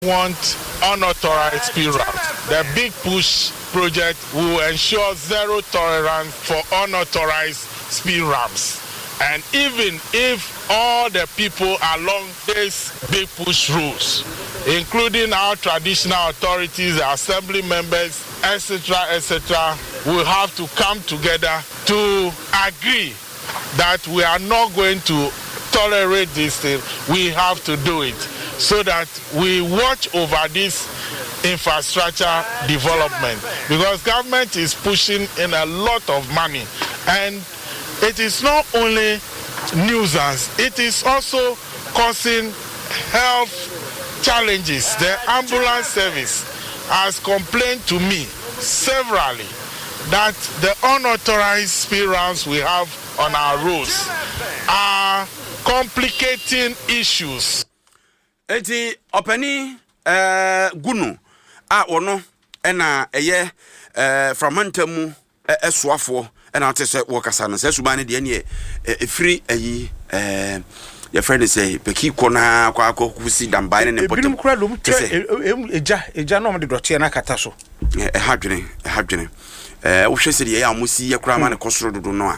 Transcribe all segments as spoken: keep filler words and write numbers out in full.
want unauthorized speed ramps. The Big Push project will ensure zero tolerance for unauthorized speed ramps. And even if all the people along these Big Push rules, including our traditional authorities, assembly members, et cetera, et cetera, will have to come together to agree that we are not going to tolerate this thing. We have to do it so that we watch over this infrastructure development, because government is pushing in a lot of money, and it is not only nuisance, it is also causing health challenges. The ambulance service has complained to me severally that the unauthorized speed ramps we have on our roads are complicating issues. Eti openi eh gunu a ono ena eye eh framantamu esoafo ena atese wo kasa no se suba ne de ne efiri ayi eh your friend say peki kona kwa akokusi dambai ne poto ebinim kura lom tse eja eja no de dote na kata so eh hadwene hadwene eh wo hwese de ye amosi ye kura ma ne kosoro dodo no a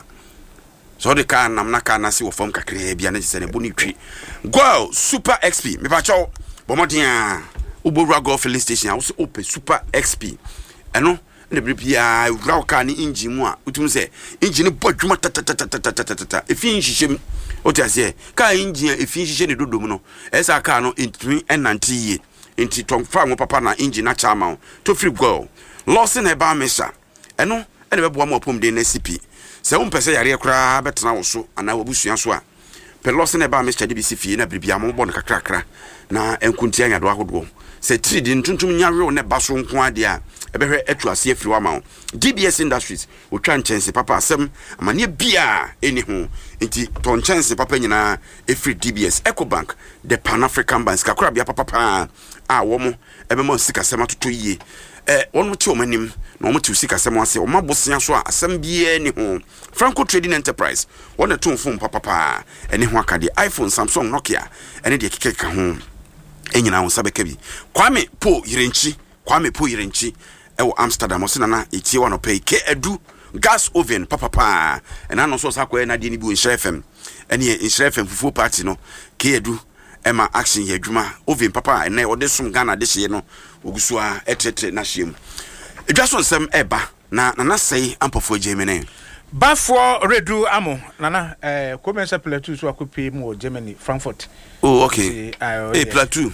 so de ka nam na ka na se wo fam kakra bia na se ne boni twi go super xp me pa chaw bomodia ubowra go filling station a wo se open super xp eno ne bibia wura ka ni engine mu a utum se engine bodwuma tatatatata efi nhihye otiase ka engine efi nhihye ne dodo mu no esa ka no entry enante ye enti tonfa mo papa na engine na chama to free go loss na ba mesha eno ene beboa mo pom de na cp se wo mpese yare kra betena wo so ana wabusua so a pe loss na ba mesha de bi sifie na bibia mo bo no kakrakra na enkunti anyado ahodo se tridi ntuntum nyawe ne baso nko ade a ebehwe etu ase afiri wa ma D B S Industries otwa nchense papa asem amane bia eni ho enti ton nchense papa nyina efiri D B S Ecobank the Pan African Bank kakura bia papa pa a wo mo ebe mo sika sema toto yie eh wonu ti o manim na o mo ti sika sema ase o mabosia so a asem bia eni ho Franco Trading Enterprise wonu ton phone papa pa eni ho akade iPhone Samsung Nokia eni de kekeka ho enyina ho sabeka bi Kwame Po Yirenchi Kwame Po Yirenchi ewo Amsterdam osina na etie wa no pay ke edu gas oven papa pa ena no so sakwa na de ni bi Insure F M ene Insure F M fufu party no ke edu ema action ye adwuma oven papa ena ode som Ghana de hye no ogusu a etrete na hyem edwa so nsem eba na na sei ampofo Germany bafo redu amo nana eh commence plateau so akopi mu Germany Frankfurt. Oh okay eh plateau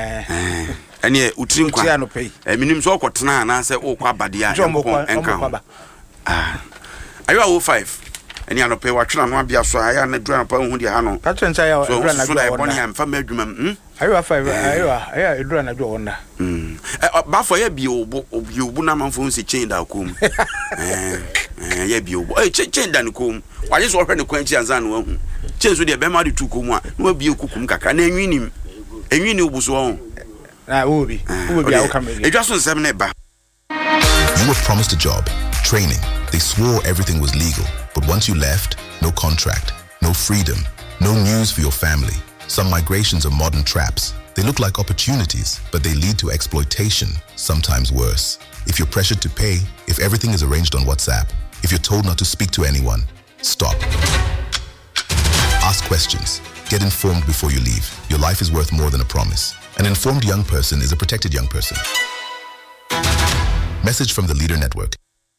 eh ene utrim kwa eh minim so okotena na se o kwa abade a enka ah ayo a o five ene anope watwena no abia so aya na dura pa hu dia ha no ka twenty ya dura na so so eboni am fa madwuma hm ayo a five ayo ayo dura na dura wona hm eh bafo ya bi obo obi obo na manfo nsi chain da kom eh eh ya bi obo eh chain da kom waje so hwe ne kwanchi anza no hu chain so de be ma de tu kom a no abi okukum kaka na enwinim enwini obuso ho ah obi obi a kameli e just nsem ne ba. You were promised a job, training. They swore everything was legal, but once you left, no contract, no freedom, no news for your family. Some migrations are modern traps. They look like opportunities, but they lead to exploitation, sometimes worse. If you're pressured to pay, if everything is arranged on WhatsApp, if you're told not to speak to anyone, stop. Ask questions. Get informed before you leave. Your life is worth more than a promise. An informed young person is a protected young person. Message from the Leader Network.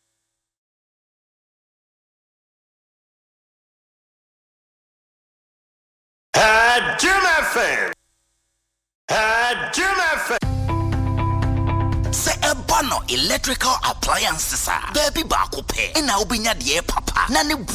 At Jim F M. At Jim F M. Say a bano electrical appliances. Baby baako pe. Ena obinya de papa. Na ne